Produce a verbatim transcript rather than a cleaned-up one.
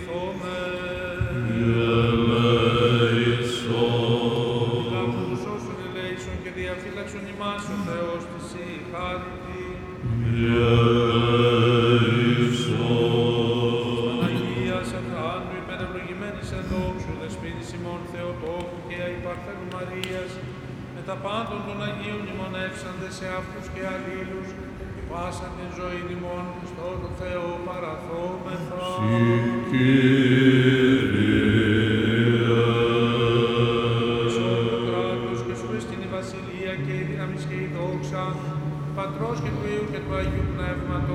κληθώμε. Ελέησον. Λάβουν τους όσων ελέησον και διαφύλαξον ημάς ο Θεός της η χάρητη. Ελέησον. Παναγίας Αθάνου υπερευλογημένης εν δόξου δεσπίνης ημών Θεοτόκου και αϊπαρθένου Μαρίας, με τα πάντων των Αγίων μνημονεύσαντες σε αυτούς και αλλήλους, πάσαν την ζωή ημών Χριστό το Θεό παραθόμεθα. Συ